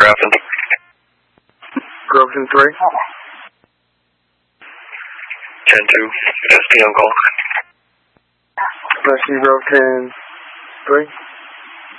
Grafton. Groveton 3. 10-2, SP on call. Rescue Groveton 3.